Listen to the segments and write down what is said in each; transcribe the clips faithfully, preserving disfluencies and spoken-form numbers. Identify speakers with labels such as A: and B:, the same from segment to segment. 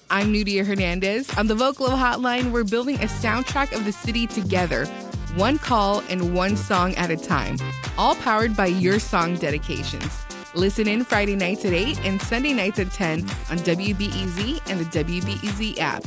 A: I'm Nudia Hernandez. On the Vocalo Hotline, we're building a soundtrack of the city together, one call and one song at a time, all powered by your song dedications. Listen in Friday nights at eight and Sunday nights at ten on W B E Z and the W B E Z app.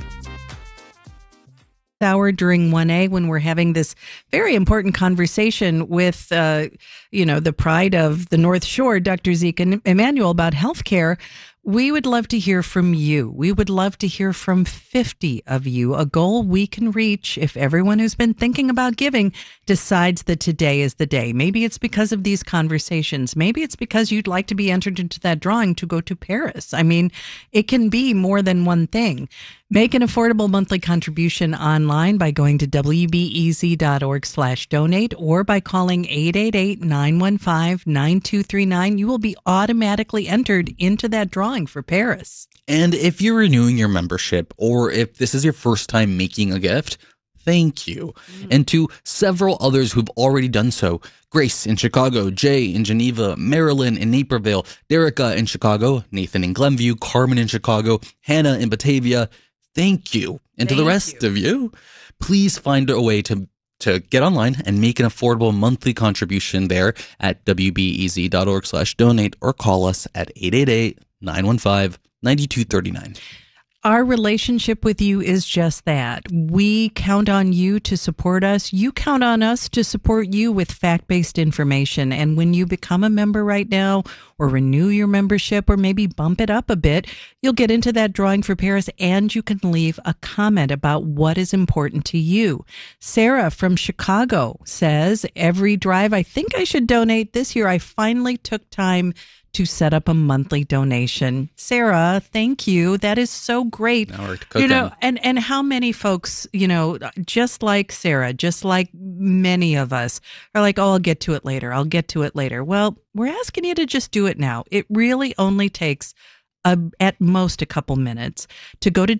B: Hour during one A when we're having this very important conversation with, uh, you know, the pride of the North Shore, Doctor Zeke Emanuel, about healthcare. We would love to hear from you. We would love to hear from fifty of you, a goal we can reach if everyone who's been thinking about giving decides that today is the day. Maybe it's because of these conversations. Maybe it's because you'd like to be entered into that drawing to go to Paris. I mean, it can be more than one thing. Make an affordable monthly contribution online by going to wbez.org slash donate or by calling eight eight eight, nine one five, nine two three nine. You will be automatically entered into that drawing for Paris.
C: And if you're renewing your membership or if this is your first time making a gift, thank you. Mm. And to several others who've already done so, Grace in Chicago, Jay in Geneva, Marilyn in Naperville, Derica in Chicago, Nathan in Glenview, Carmen in Chicago, Hannah in Batavia, thank you. And thank to the rest you. of you, please find a way to to get online and make an affordable monthly contribution there at wbez.org slash donate or call us at eight eight eight, nine one five, nine two three nine.
B: Our relationship with you is just that. We count on you to support us. You count on us to support you with fact-based information. And when you become a member right now or renew your membership or maybe bump it up a bit, you'll get into that drawing for Paris and you can leave a comment about what is important to you. Sarah from Chicago says, every drive I think I should donate this year, I finally took time to set up a monthly donation. Sarah, thank you. That is so great.
C: Now we're cooking.
B: You know, and, and how many folks, you know, just like Sarah, just like many of us are like, oh, I'll get to it later. I'll get to it later. Well, we're asking you to just do it now. It really only takes A, at most a couple minutes to go to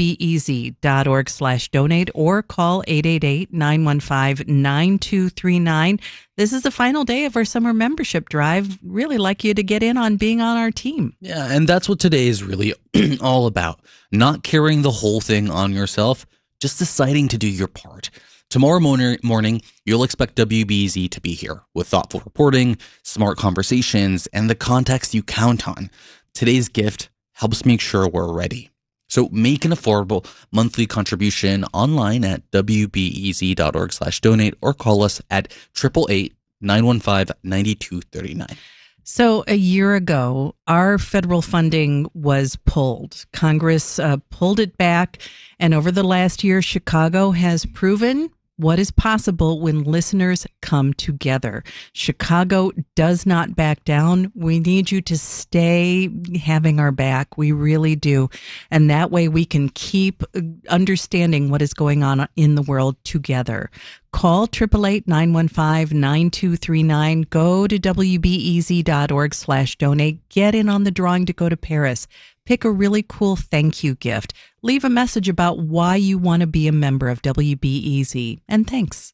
B: wbez.org slash donate or call eight eight eight, nine one five, nine two three nine. This is the final day of our summer membership drive. Really like you to get in on being on our team.
C: Yeah, and that's what today is really all about. Not carrying the whole thing on yourself, just deciding to do your part. Tomorrow morning, morning, you'll expect W B Z to be here with thoughtful reporting, smart conversations, and the context you count on. Today's gift helps make sure we're ready. So make an affordable monthly contribution online at wbez.org slash donate or call us at eight eight eight, nine one five, nine two three nine.
B: So a year ago, our federal funding was pulled. Congress uh, pulled it back. And over the last year, Chicago has proven what is possible when listeners come together. Chicago does not back down. We need you to stay having our back. We really do. And that way we can keep understanding what is going on in the world together. Call eight eight eight, nine one five, nine two three nine. Go to wbez.org slash donate. Get in on the drawing to go to Paris. Pick a really cool thank you gift. Leave a message about why you want to be a member of W B E Z. And thanks.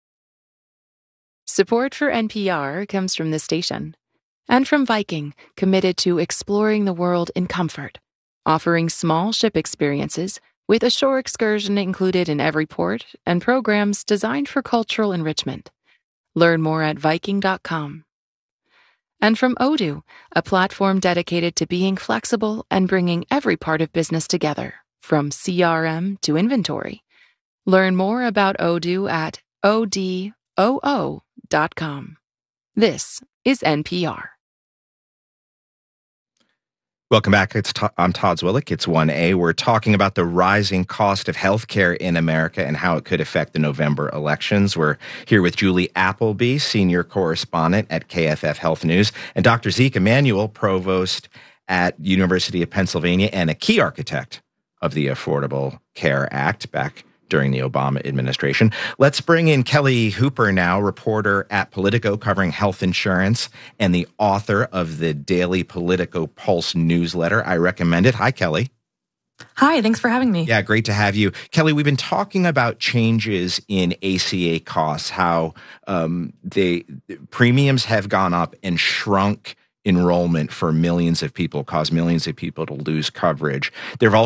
D: Support for N P R comes from this station and from Viking, committed to exploring the world in comfort, offering small ship experiences with a shore excursion included in every port and programs designed for cultural enrichment. Learn more at viking dot com. And from Odoo, a platform dedicated to being flexible and bringing every part of business together, from C R M to inventory. Learn more about Odoo at O D O O dot com. This is N P R.
E: Welcome back. It's to- I'm Todd Zwillich. It's one A. We're talking about the rising cost of healthcare in America and how it could affect the November elections. We're here with Julie Appleby, senior correspondent at K F F Health News, and Doctor Zeke Emanuel, provost at University of Pennsylvania and a key architect of the Affordable Care Act back during the Obama administration. Let's bring in Kelly Hooper now, reporter at Politico covering health insurance and the author of the daily Politico Pulse newsletter. I recommend it. Hi, Kelly.
F: Hi, thanks for having me.
E: Yeah, great to have you. Kelly, we've been talking about changes in A C A costs, how um, they premiums have gone up and shrunk enrollment for millions of people, caused millions of people to lose coverage. There have also